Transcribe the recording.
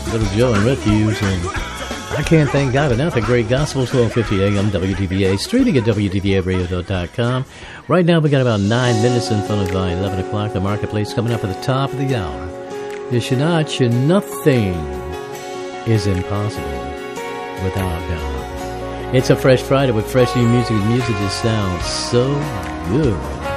Little Joe and Refuse, and I can't thank God enough. A great gospel, 1250 AM WDVA, streaming at WDVAradio.com. Right now, we got about 9 minutes in front of 11 o'clock. The marketplace coming up at the top of the hour. You should not, should nothing is impossible without God. It's a fresh Friday with fresh new music, and music that sounds so good.